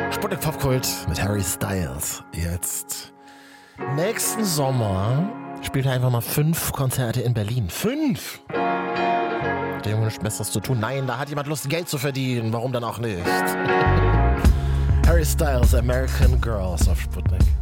Sputnik Popkult mit Harry Styles. Jetzt. Nächsten Sommer spielt er einfach mal 5 Konzerte in Berlin. 5! Dem nichts Besseres zu tun. Nein, da hat jemand Lust, Geld zu verdienen. Warum dann auch nicht? Harry Styles, American Girls auf Sputnik.